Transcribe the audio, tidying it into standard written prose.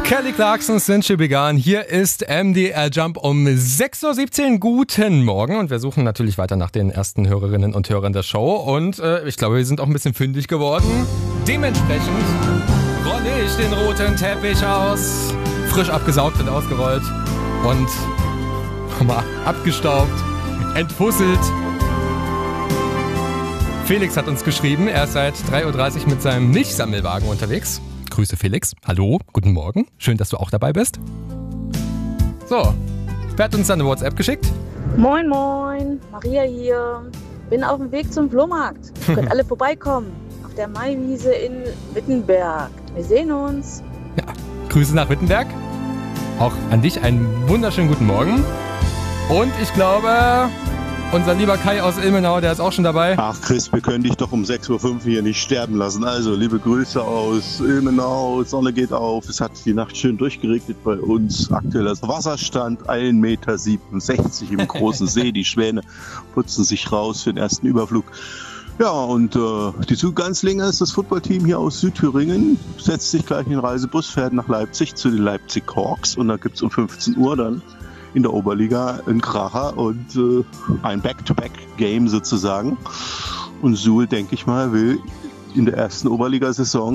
Kelly Clarkson, Since You Began. Hier ist MDR Jump um 6.17 Uhr. Guten Morgen. Und wir suchen natürlich weiter nach den ersten Hörerinnen und Hörern der Show. Und ich glaube, wir sind auch ein bisschen fündig geworden. Dementsprechend rolle ich den roten Teppich aus. Frisch abgesaugt und ausgerollt. Und mal abgestaubt, entfusselt. Felix hat uns geschrieben, er ist seit 3.30 Uhr mit seinem Milchsammelwagen unterwegs. Grüße Felix. Hallo, guten Morgen. Schön, dass du auch dabei bist. So, wer hat uns dann eine WhatsApp geschickt? Moin moin, Maria hier. Bin auf dem Weg zum Flohmarkt. Könnt alle vorbeikommen. Auf der Maiwiese in Wittenberg. Wir sehen uns. Ja, Grüße nach Wittenberg. Auch an dich einen wunderschönen guten Morgen. Und ich glaube, unser lieber Kai aus Ilmenau, der ist auch schon dabei. Ach Chris, wir können dich doch um 6.05 Uhr hier nicht sterben lassen. Also liebe Grüße aus Ilmenau, Sonne geht auf. Es hat die Nacht schön durchgeregnet bei uns. Aktueller Wasserstand 1,67 Meter im großen See. Die Schwäne putzen sich raus für den ersten Überflug. Ja, und die Zugganzlinge ist das Footballteam hier aus Südthüringen. Setzt sich gleich in den Reisebus, fährt nach Leipzig zu den Leipzig Hawks. Und da gibt's um 15 Uhr dann in der Oberliga ein Kracher und ein Back-to-Back-Game sozusagen. Und Suhl, denke ich mal, will in der ersten Oberligasaison